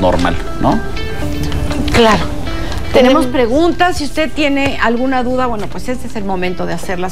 normal, ¿no? Claro. Tenemos preguntas. Si usted tiene alguna duda, bueno, pues este es el momento de hacerlas.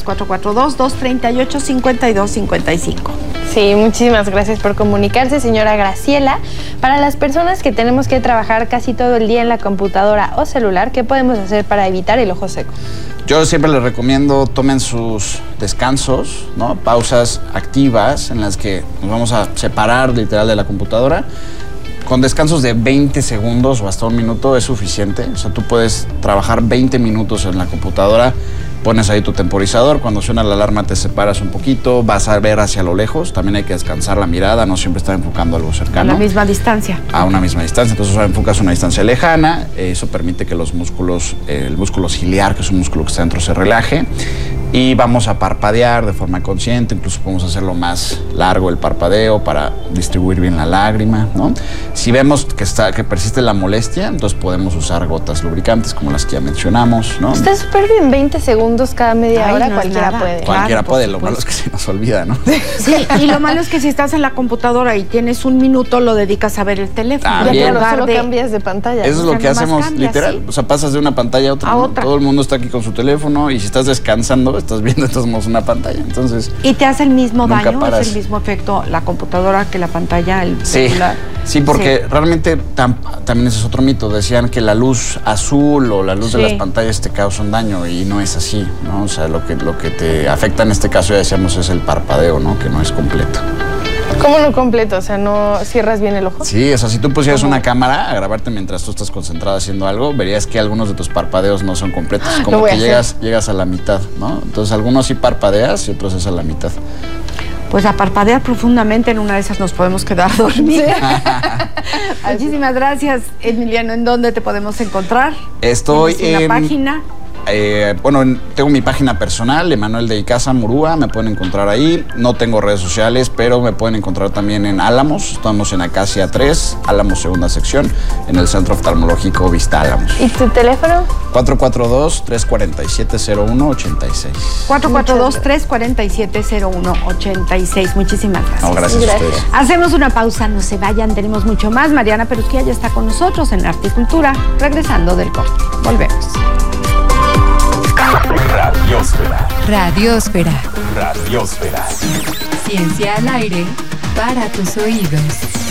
442-238-5255. Sí, muchísimas gracias por comunicarse, señora Graciela. Para las personas que tenemos que trabajar casi todo el día en la computadora o celular, ¿qué podemos hacer para evitar el ojo seco? Yo siempre les recomiendo tomen sus descansos, ¿no? Pausas activas en las que nos vamos a separar literal de la computadora. Con descansos de 20 segundos o hasta un minuto es suficiente. O sea, tú puedes trabajar 20 minutos en la computadora, pones ahí tu temporizador, cuando suena la alarma te separas un poquito, vas a ver hacia lo lejos, también hay que descansar la mirada, no siempre estar enfocando algo cercano. A la misma distancia. A una misma distancia, entonces enfocas a una distancia lejana, eso permite que los músculos, el músculo ciliar, que es un músculo que está dentro, se relaje. Y vamos a parpadear de forma consciente, incluso podemos hacerlo más largo el parpadeo para distribuir bien la lágrima, ¿no? Si vemos que persiste la molestia, entonces podemos usar gotas lubricantes como las que ya mencionamos, ¿no? Está súper bien, 20 segundos cada media hora, no cualquiera nada. puede. Cualquiera Claro, puede, lo malo es que se nos olvida, ¿no? Sí, y lo malo es que si estás en la computadora y tienes un minuto, lo dedicas a ver el teléfono. También. Ya, claro, solo de... cambias de pantalla. Eso es ¿no? lo que nomás hacemos, cambias, literal. sí. O sea, pasas de una pantalla a otra. A ¿no? otra. Todo el mundo está aquí con su teléfono y si estás descansando, estás viendo de todos modos una pantalla. Entonces, ¿Y te hace el mismo nunca daño? paras. ¿Es el mismo efecto la computadora que la pantalla, el sí, celular? sí, porque realmente también ese es otro mito. Decían que la luz azul o la luz de Sí. las pantallas te causa un daño y no es así, ¿no? O sea, lo que te afecta en este caso, ya decíamos, es el parpadeo, ¿no? Que no es completo. ¿Cómo no completo? O sea, ¿no cierras bien el ojo? Sí, o sea, si tú pusieras una cámara a grabarte mientras tú estás concentrada haciendo algo, verías que algunos de tus parpadeos no son completos, Lo como voy que a hacer. llegas a la mitad, ¿no? Entonces algunos sí parpadeas y otros es a la mitad. Pues a parpadear profundamente, en una de esas nos podemos quedar dormidas. Muchísimas gracias, Emiliano. ¿En dónde te podemos encontrar? Estoy ¿Tienes una página? Tengo mi página personal, Emanuel de Icaza Murúa, me pueden encontrar ahí. No tengo redes sociales, pero me pueden encontrar también en Álamos. Estamos en Acacia 3, Álamos segunda sección, en el Centro Oftalmológico Vista Álamos. ¿Y tu teléfono? 442-347-0186. 442-347-0186. Muchísimas gracias. No, gracias a ustedes. Hacemos una pausa, no se vayan, tenemos mucho más. Mariana Perusquía ya está con nosotros en Arte y Cultura, regresando del corte. Volvemos. Radiósfera. Radiósfera. Radiósfera. Ciencia al aire para tus oídos.